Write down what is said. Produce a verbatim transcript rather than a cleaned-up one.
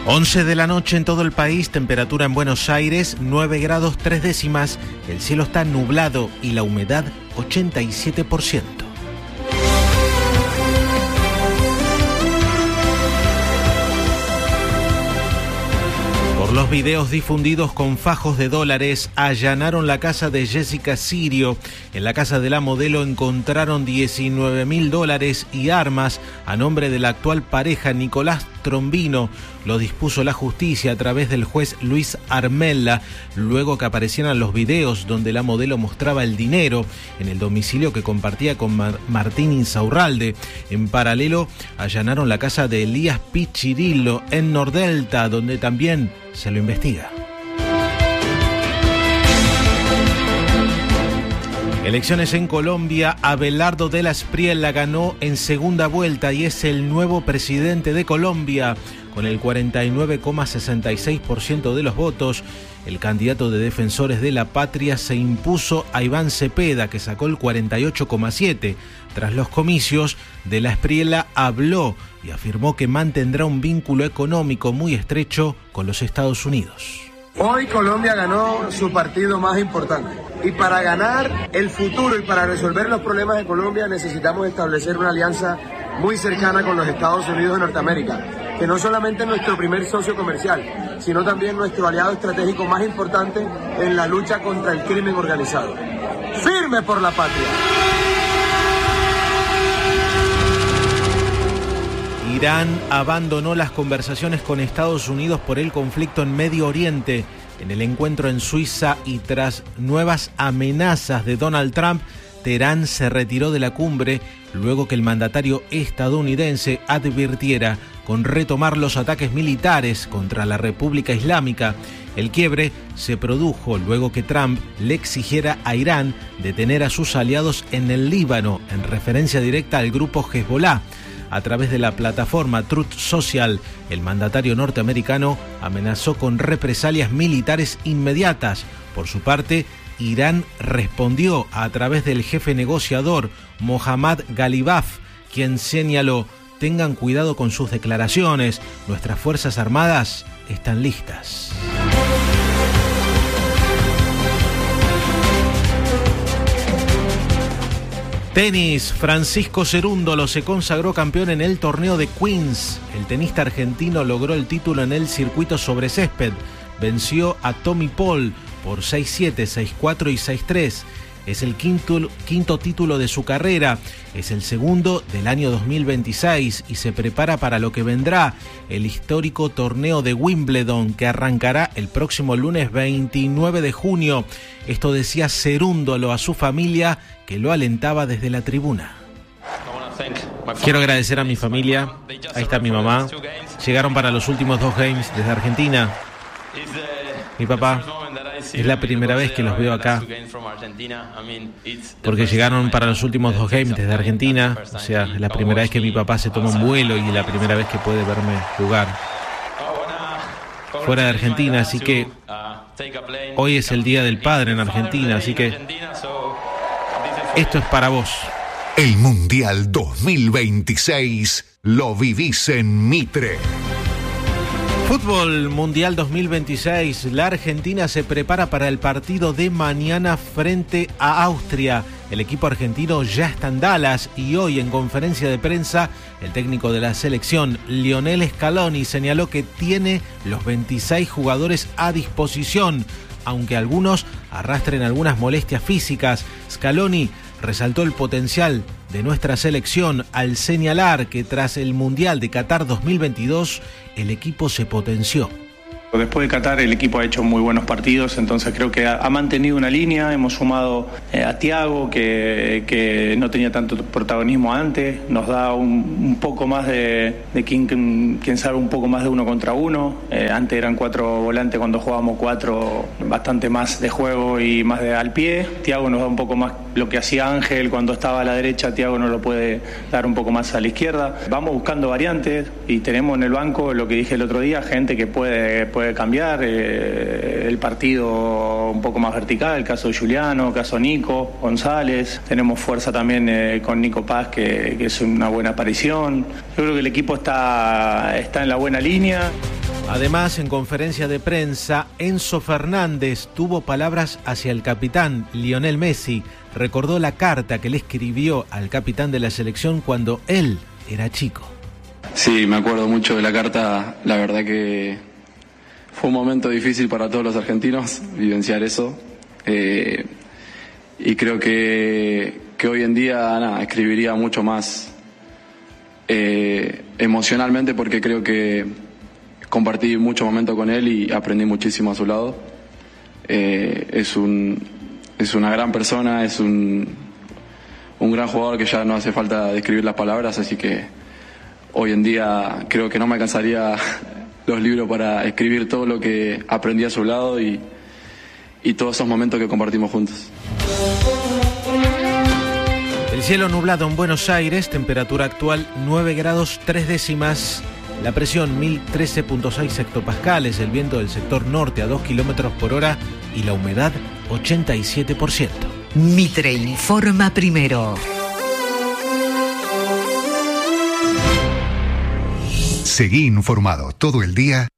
once de la noche en todo el país, temperatura en Buenos Aires, nueve grados tres décimas, el cielo está nublado y la humedad ochenta y siete por ciento. Por los videos difundidos con fajos de dólares, allanaron la casa de Jessica Sirio. En la casa de la modelo encontraron diecinueve mil dólares y armas a nombre de la actual pareja Nicolás Trombino. Lo dispuso la justicia a través del juez Luis Armella, luego que aparecieran los videos donde la modelo mostraba el dinero en el domicilio que compartía con Mar- Martín Insaurralde. En paralelo, allanaron la casa de Elías Pichirillo en Nordelta, donde también se lo investiga. Elecciones en Colombia, Abelardo de la Espriella ganó en segunda vuelta y es el nuevo presidente de Colombia. Con el cuarenta y nueve coma sesenta y seis por ciento de los votos, el candidato de Defensores de la Patria se impuso a Iván Cepeda, que sacó el cuarenta y ocho coma siete por ciento. Tras los comicios, de la Espriella habló y afirmó que mantendrá un vínculo económico muy estrecho con los Estados Unidos. Hoy Colombia ganó su partido más importante y para ganar el futuro y para resolver los problemas de Colombia necesitamos establecer una alianza muy cercana con los Estados Unidos de Norteamérica, que no solamente es nuestro primer socio comercial, sino también nuestro aliado estratégico más importante en la lucha contra el crimen organizado. ¡Firme por la patria! Irán abandonó las conversaciones con Estados Unidos por el conflicto en Medio Oriente. En el encuentro en Suiza y tras nuevas amenazas de Donald Trump, Teherán se retiró de la cumbre luego que el mandatario estadounidense advirtiera con retomar los ataques militares contra la República Islámica. El quiebre se produjo luego que Trump le exigiera a Irán detener a sus aliados en el Líbano, en referencia directa al grupo Hezbollah. A través de la plataforma Truth Social, el mandatario norteamericano amenazó con represalias militares inmediatas. Por su parte, Irán respondió a través del jefe negociador Mohammad Ghalibaf, quien señaló: tengan cuidado con sus declaraciones, nuestras Fuerzas Armadas están listas. Tenis, Francisco Cerúndolo se consagró campeón en el torneo de Queens. El tenista argentino logró el título en el circuito sobre césped. Venció a Tommy Paul por seis siete, seis cuatro y seis tres. Es el quinto, quinto título de su carrera, es el segundo del año dos mil veintiséis y se prepara para lo que vendrá, el histórico torneo de Wimbledon que arrancará el próximo lunes veintinueve de junio. Esto decía Cerúndolo a su familia, que lo alentaba desde la tribuna. Quiero agradecer a mi familia, ahí está mi mamá, llegaron para los últimos dos games desde Argentina. Mi papá, es la primera vez que los veo acá, porque llegaron para los últimos dos games desde Argentina, o sea, es la primera vez que mi papá se toma un vuelo y la primera vez que puede verme jugar fuera de Argentina, así que hoy es el Día del Padre en Argentina, así que esto es para vos. El Mundial dos mil veintiséis lo vivís en Mitre. Fútbol Mundial dos mil veintiséis, la Argentina se prepara para el partido de mañana frente a Austria. El equipo argentino ya está en Dallas y hoy en conferencia de prensa el técnico de la selección, Lionel Scaloni, señaló que tiene los veintiséis jugadores a disposición, aunque algunos arrastren algunas molestias físicas. Scaloni resaltó el potencial de nuestra selección al señalar que tras el Mundial de Qatar dos mil veintidós el equipo se potenció. Después de Qatar el equipo ha hecho muy buenos partidos, entonces creo que ha, ha mantenido una línea. Hemos sumado eh, a Thiago, que, que no tenía tanto protagonismo antes, nos da un, un poco más de, de quien, quien sabe un poco más de uno contra uno. Eh, antes eran cuatro volantes, cuando jugábamos cuatro, bastante más de juego y más de al pie. Thiago nos da un poco más lo que hacía Ángel cuando estaba a la derecha, Thiago nos lo puede dar un poco más a la izquierda. Vamos buscando variantes y tenemos en el banco, lo que dije el otro día, gente que puede, puede cambiar eh, el partido un poco más vertical, el caso de Juliano, el caso de Nico González. Tenemos fuerza también eh, con Nico Paz, que, que es una buena aparición. Yo creo que el equipo está, está en la buena línea. Además, en conferencia de prensa, Enzo Fernández tuvo palabras hacia el capitán Lionel Messi. Recordó la carta que le escribió al capitán de la selección cuando él era chico. Sí, me acuerdo mucho de la carta. La verdad que fue un momento difícil para todos los argentinos vivenciar eso. Eh, y creo que, que hoy en día nada, escribiría mucho más eh, emocionalmente, porque creo que compartí mucho momento con él y aprendí muchísimo a su lado. Eh, es un es una gran persona, es un, un gran jugador que ya no hace falta describir las palabras, así que hoy en día creo que no me alcanzaría los libros para escribir todo lo que aprendí a su lado y, y todos esos momentos que compartimos juntos. El cielo nublado en Buenos Aires, temperatura actual nueve grados tres décimas. La presión mil trece punto seis hectopascales, el viento del sector norte a dos kilómetros por hora y la humedad ochenta y siete por ciento. Mitre informa primero. Seguí informado todo el día